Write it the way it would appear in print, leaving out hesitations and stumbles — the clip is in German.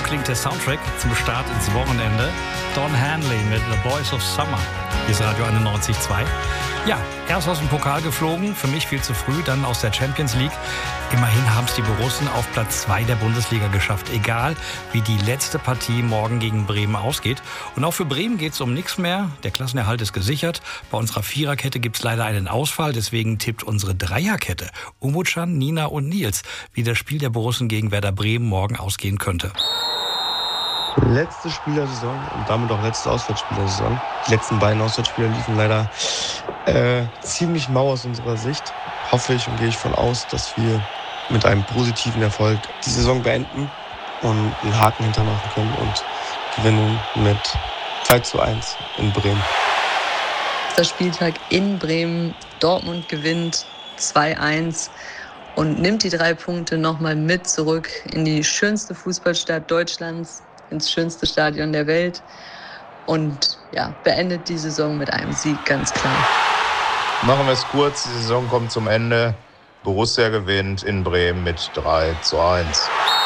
klingt der Soundtrack zum Start ins Wochenende. Don Henley mit The Boys of Summer. Hier ist Radio 91.2. Ja, erst aus dem Pokal geflogen, für mich viel zu früh, dann aus der Champions League. Immerhin haben es die Borussen auf Platz 2 der Bundesliga geschafft, egal wie die letzte Partie morgen gegen Bremen ausgeht. Und auch für Bremen geht es um nichts mehr. Der Klassenerhalt ist gesichert. Bei unserer Viererkette gibt es leider einen Ausfall, deswegen tippt unsere Dreierkette, Umutschan, Nina und Nils, wie das Spiel der Borussen gegen Werder Bremen morgen ausgehen könnte. Letzte Spiel der Saison und damit auch letzte Auswärtsspiel der Saison. Die letzten beiden Auswärtsspiele liefen leider ziemlich mau aus unserer Sicht. Hoffe ich und gehe ich von aus, dass wir mit einem positiven Erfolg die Saison beenden und einen Haken hintermachen können und gewinnen mit 2:1 in Bremen. Der Spieltag in Bremen. Dortmund gewinnt 2:1 und nimmt die 3 Punkte nochmal mit zurück in die schönste Fußballstadt Deutschlands, ins schönste Stadion der Welt und ja, beendet die Saison mit einem Sieg, ganz klar. Machen wir es kurz, die Saison kommt zum Ende. Borussia gewinnt in Bremen mit 3:1.